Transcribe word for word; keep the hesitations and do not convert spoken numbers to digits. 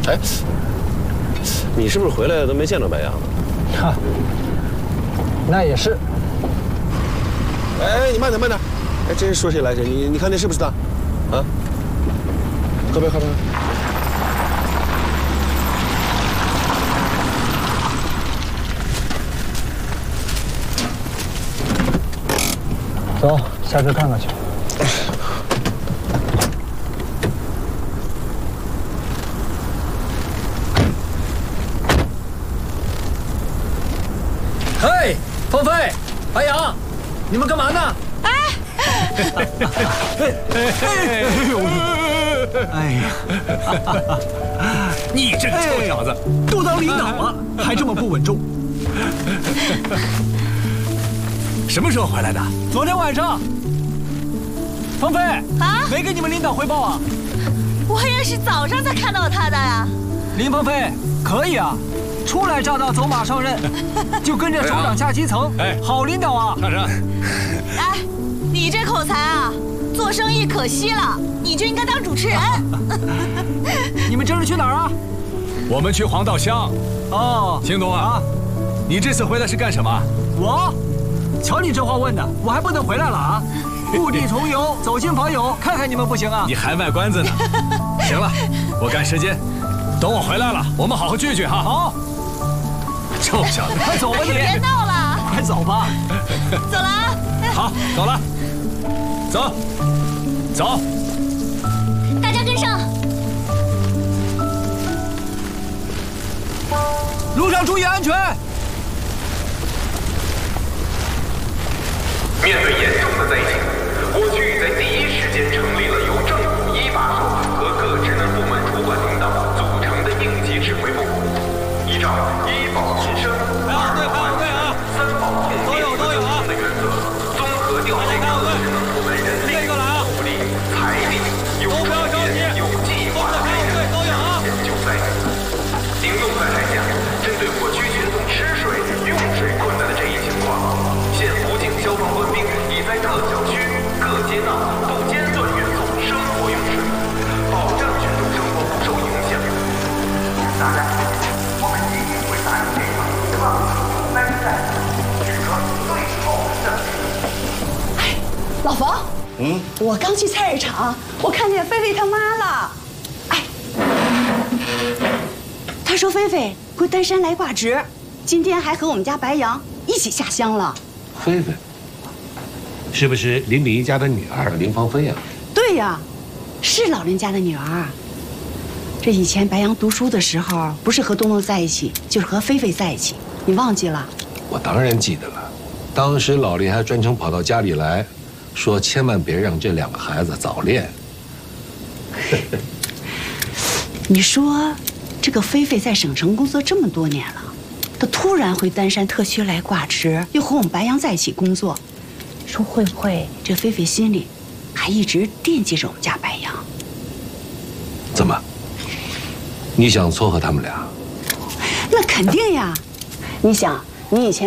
哎，你是不是回来都没见着白杨呢？ 哈，那也是。 哎，你慢点，慢点。哎，这人说谁来着？你你看那是不是他？啊？喝杯，喝杯。 走，下车看看去。 嘿，凤飞、白杨，你们干嘛呢？ 哎！ 哎呀！你这个臭小子，都当领导了，还这么不稳重。什么时候回来的？昨天晚上。凤飞啊， 没给你们领导汇报啊？ 我也是早上才看到他的呀。 林鹏飞，可以啊，初来乍到，走马上任，就跟着首长下基层。哎，好领导啊！上上。 哎，你这口才啊，做生意可惜了，你就应该当主持人。 你们这是去哪儿啊？ 我们去黄道乡。 哦， 京东啊，你这次回来是干什么？ 我，瞧你这话问的，我还不能回来了啊？故地重游，走亲访友，看看你们不行啊？ 你还卖关子呢？行了，我赶时间，等我回来了，我们好好聚聚哈。 好， 臭小子， 快走吧你！ 别闹了， 快走吧。 走了啊。 好，走了，走，走。 大家跟上。 路上注意安全。 面对严重的灾情，我局在第一时间成立了由政府一把手和各职能部门主管领导组成的应急指挥部，依照一保民生、二保安全、三保供电和交通的原则，综合调配各职能部门人力、物力、财力，有专业、有计划的开展相应研究灾害。行动灾害下，针对我局群众吃水、用水困难的这一情况，现武警消防官兵已在各小区、各街道都间断运送生活用水，保障群众生活不受影响。当然，我们一定会打击这场抗洪灾战，取得最好的胜利。 哎，老冯，嗯，我刚去菜市场，我看见菲菲他妈了。哎，他说菲菲回丹山来挂职，今天还和我们家白杨一起下乡了。 菲菲，是不是林炳一家的女儿林芳菲呀？ 对呀，是老林家的女儿。这以前白杨读书的时候，不是和东东在一起，就是和菲菲在一起，你忘记了？ 我当然记得了，当时老林还专程跑到家里来，说千万别让这两个孩子早恋。 你说，这个菲菲在省城工作这么多年了，她突然回丹山特区来挂职，又和我们白杨在一起工作，说会不会这菲菲心里还一直惦记着我们家白杨？ 怎么？你想撮合他们俩？ 那肯定呀！你想，你以前。